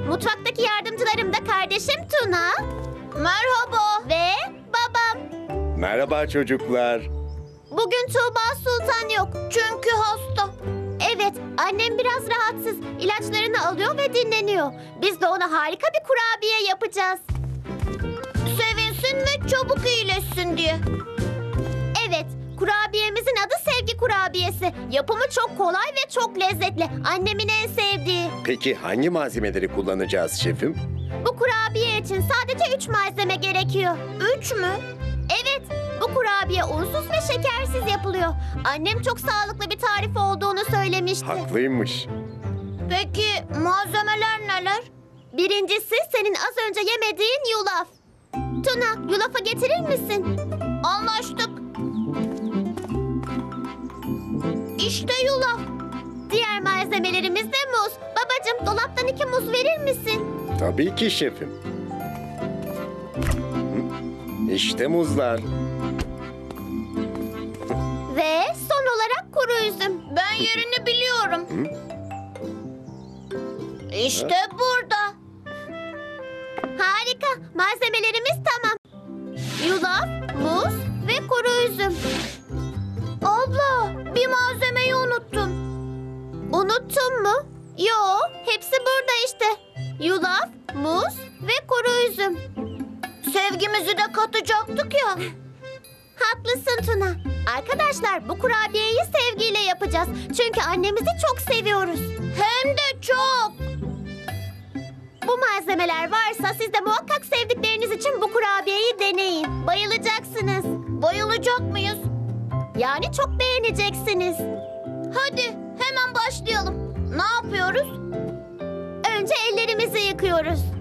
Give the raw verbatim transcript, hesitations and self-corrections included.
Mutfaktaki yardımcılarım da kardeşim Tuna. Merhaba. Ve babam. Merhaba çocuklar. Bugün Tuğba Sultan yok çünkü hasta. Evet, annem biraz rahatsız. İlaçlarını alıyor ve dinleniyor. Biz de ona harika bir kurabiye yapacağız. Sevinsin ve çabuk iyileşsin diye. Evet, kurabiyemizin adı Sevgi Kurabiyesi. Yapımı çok kolay ve çok lezzetli. Annemin en sevdiği. Peki hangi malzemeleri kullanacağız şefim? Bu kurabiye için sadece üç malzeme gerekiyor. Üç mü? Evet, bu kurabiye unsuz ve şekersiz yapılıyor. Annem çok sağlıklı bir tarif olduğunu söylemişti. Haklıymış. Peki malzemeler neler? Birincisi senin az önce yemediğin yulaf. Tuna, yulafı getirir misin? Anlaştık. İşte yulaf. Diğer malzemelerimiz de muz. Babacığım, dolaptan iki muz verir misin? Tabii ki şefim. İşte muzlar. Ve son olarak kuru üzüm. Ben yerini biliyorum. İşte burada. Harika. Malzemelerimiz tamam. Yulaf, muz ve kuru üzüm. Abla, bir malzemeyi unuttun. Unuttun mu? Yo, hepsi burada işte. Yulaf, muz ve kuru üzüm. Sevgimizi de katacaktık ya. Haklısın Tuna. Arkadaşlar, bu kurabiyeyi sevgiyle yapacağız. Çünkü annemizi çok seviyoruz. Hem de çok. Bu malzemeler varsa siz de muhakkak sevdikleriniz için bu kurabiyeyi deneyin. Bayılacaksınız. Bayılacak mıyız? Yani çok beğeneceksiniz. Hadi hemen başlayalım. Ne yapıyoruz? Önce ellerimizi yıkıyoruz.